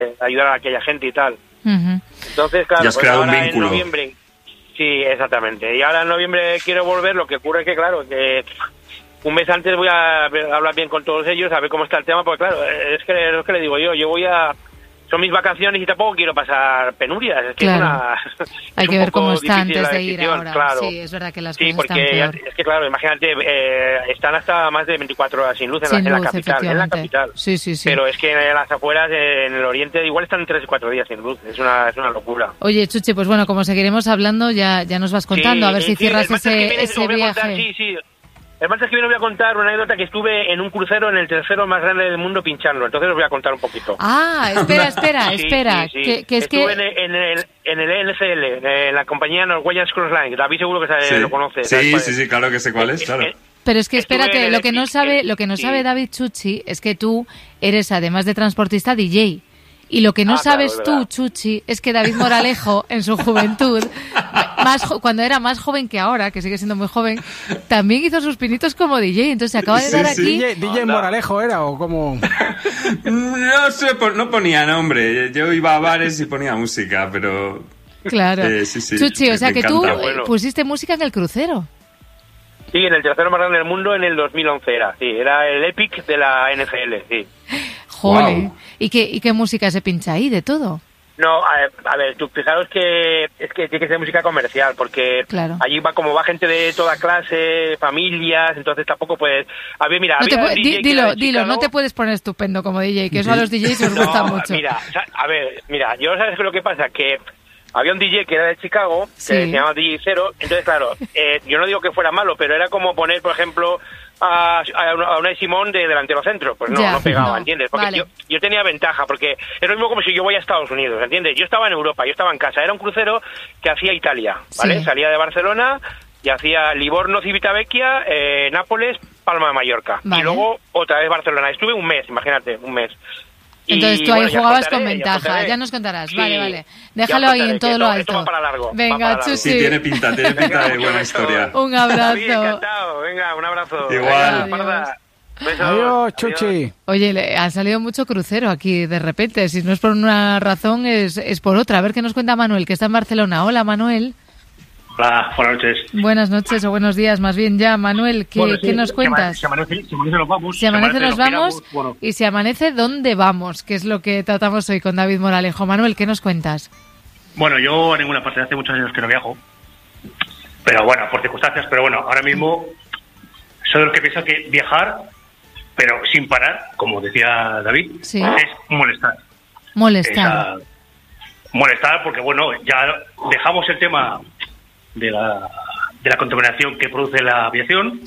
ayudar a aquella gente y tal. Uh-huh. Entonces, claro, ya has pues creado un ahora vínculo. en noviembre... Sí, exactamente. Y ahora en noviembre quiero volver, lo que ocurre es que, claro, que un mes antes voy a hablar bien con todos ellos, a ver cómo está el tema, porque, claro, es que le digo yo voy a... Son mis vacaciones y tampoco quiero pasar penurias. Es que claro. Hay que ver cómo está antes de ir ahora. Claro. Sí, es verdad que las sí, cosas están peor. Es que, claro, imagínate, están hasta más de 24 horas sin luz en la capital. En la capital. Sí. Pero es que en las afueras, en el oriente, igual están 3 o 4 días sin luz. Es una locura. Oye, Chuchi, pues bueno, como seguiremos hablando, ya nos vas contando, a ver si cierras ese viaje. Sí. El martes que viene voy a contar una anécdota que estuve en un crucero en el tercero más grande del mundo pinchando. Entonces os voy a contar un poquito. Ah, espera. Sí. Que es estuve que... en el NCL, en la compañía Norwegian Cruise Line. David seguro que lo conoce. Sí, claro que sé cuál es, claro. Pero es que espérate, lo que no sabe David Chuchi es que tú eres, además de transportista, DJ. Y lo que no sabes tú, Chuchi, es que David Moralejo, en su juventud, cuando era más joven que ahora, que sigue siendo muy joven, también hizo sus pinitos como DJ. Entonces se acaba de dar aquí... ¿DJ Moralejo era o cómo? No sé, no ponía nombre. Yo iba a bares y ponía música, pero... Claro. Sí, Chuchi, o sea que tú pusiste música en el crucero. Sí, en el tercero más grande del mundo en el 2011 era. Sí, era el Epic de la NFL, sí. Joder. Wow. ¿Y qué música se pincha ahí? ¿De todo? No, a ver, tú fijaros que es que tiene que ser música comercial, porque allí va gente de toda clase, familias, entonces tampoco puedes... A ver, mira... Dilo, no te puedes poner estupendo como DJ, que eso a los DJs os gusta mucho. Mira, yo sabes que lo que pasa, que había un DJ que era de Chicago, que se llamaba DJ Zero, entonces claro, yo no digo que fuera malo, pero era como poner, por ejemplo... a Unai Simón de delantero centro, pues no pegaba, ¿entiendes? Porque yo tenía ventaja, porque es lo mismo como si yo voy a Estados Unidos, ¿entiendes? Yo estaba en Europa, yo estaba en casa, era un crucero que hacía Italia, ¿vale? Sí. Salía de Barcelona y hacía Livorno, Civitavecchia, Nápoles, Palma de Mallorca, y luego otra vez Barcelona. Estuve un mes, imagínate, un mes. Entonces tú ahí jugabas con ventaja, ya nos contarás. Sí, vale. Déjalo ahí en todo lo alto. Esto va para largo. Venga, Chuchi. Sí, tiene pinta de buena historia. Un abrazo. Encantado. Venga, un abrazo. Igual. Adiós, Chuchi. Oye, ha salido mucho crucero aquí de repente. Si no es por una razón, es por otra. A ver qué nos cuenta Manuel, que está en Barcelona. Hola, Manuel. Hola, buenas noches. Buenas noches o buenos días, más bien ya. Manuel, ¿qué nos cuentas? Si amanece nos vamos. Si amanece nos vamos, y si amanece, ¿dónde vamos? Que es lo que tratamos hoy con David Moralejo. Manuel, ¿qué nos cuentas? Bueno, yo a ninguna parte, hace muchos años que no viajo. Pero bueno, por circunstancias. Pero bueno, ahora mismo soy el que piensa que viajar, pero sin parar, como decía David, es molestar. Molestar. Molestar porque, bueno, ya dejamos el tema de la contaminación que produce la aviación,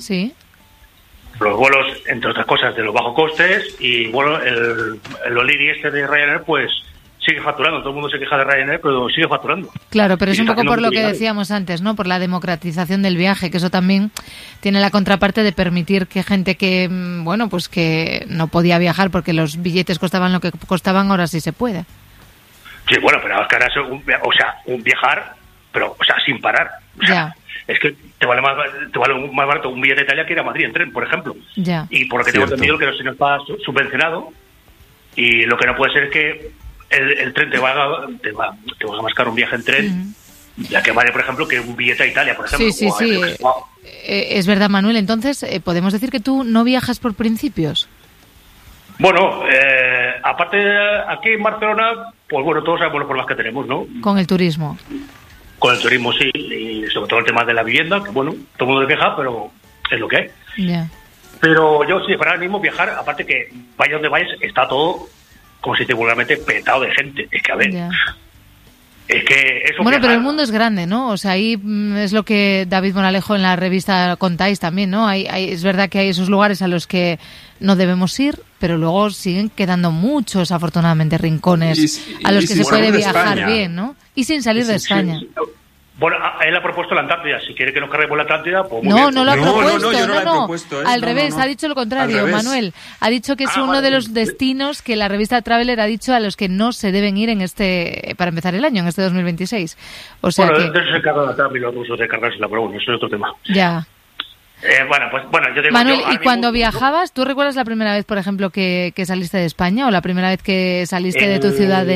los vuelos, entre otras cosas, de los bajos costes, y bueno, el O'Leary de Ryanair, pues sigue facturando. Todo el mundo se queja de Ryanair, pero sigue facturando. Claro, pero es un poco por lo que decíamos antes, ¿no? Por la democratización del viaje, que eso también tiene la contraparte de permitir que gente que, bueno, pues que no podía viajar porque los billetes costaban lo que costaban, ahora sí se puede. Sí, bueno, pero es que ahora es un viajar, pero sin parar. Es que te vale más barato un billete de Italia que ir a Madrid en tren, por ejemplo. Y por lo que tengo entendido que no se nos está subvencionado, y lo que no puede ser es que el tren te va a más caro un viaje en tren, ya que vale, por ejemplo, que un billete a Italia, por ejemplo. Sí. Es verdad, Manuel. Entonces, ¿podemos decir que tú no viajas por principios? Bueno, aparte aquí en Barcelona, pues bueno, todos sabemos los problemas que tenemos, ¿no? Con el turismo. Con el turismo, sí, y sobre todo el tema de la vivienda, que bueno, todo el mundo se queja, pero es lo que hay. Pero yo, sí, para ahora mismo viajar, aparte que vaya donde vayas, está todo, como si te vulgarmente, petado de gente. Es que, a ver, es que eso... Bueno, pero el mundo es grande, ¿no? O sea, ahí es lo que David Moralejo en la revista contáis también, ¿no? Es verdad que hay esos lugares a los que no debemos ir, pero luego siguen quedando muchos, afortunadamente, rincones a los que se puede viajar bien, ¿no? Y sin salir de España. Bueno, él ha propuesto la Antártida. Si quiere que nos carguemos la Antártida, pues muy bien. No lo ha propuesto. Yo no lo he propuesto. Al revés, ha dicho lo contrario, Manuel. Ha dicho que es uno de los destinos que la revista Traveler ha dicho a los que no se deben ir para empezar el año, en este 2026. O sea bueno, de eso se encargan también los rusos de cargársela, pero bueno, eso es otro tema. Ya. Bueno, yo digo, Manuel, ¿y cuando viajabas, tú recuerdas la primera vez, por ejemplo, que saliste de España o la primera vez que saliste de tu ciudad